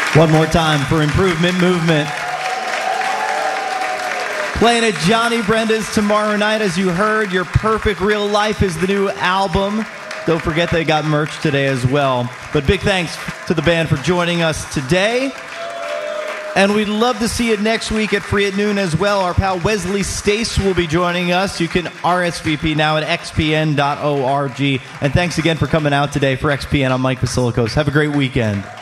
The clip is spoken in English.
One more time for Improvement Movement. Playing at Johnny Brenda's tomorrow night. As you heard, Your Perfect Real Life is the new album. Don't forget they got merch today as well. But big thanks to the band for joining us today. And we'd love to see you next week at Free at Noon as well. Our pal Wesley Stace will be joining us. You can RSVP now at xpn.org. And thanks again for coming out today. For XPN, I'm Mike Basilikos. Have a great weekend.